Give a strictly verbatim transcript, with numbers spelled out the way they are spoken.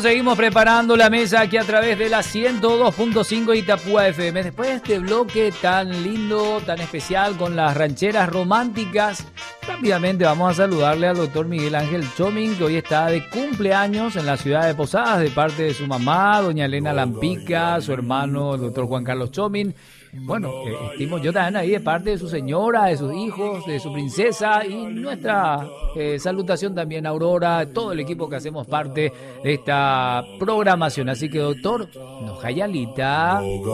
Seguimos preparando la mesa aquí a través de la ciento dos punto cinco Itapúa F M. Después de este bloque tan lindo, tan especial con las rancheras románticas, rápidamente vamos a saludarle al doctor Miguel Ángel Chomín, que hoy está de cumpleaños en la ciudad de Posadas, de parte de su mamá, doña Elena Lampica, su hermano, el doctor Juan Carlos Chomín. Bueno, eh, estimo yo también ahí de parte de su señora, de sus hijos, de su princesa y nuestra eh, salutación también a Aurora, todo el equipo que hacemos parte de esta programación. Así que, doctor, no hayalita.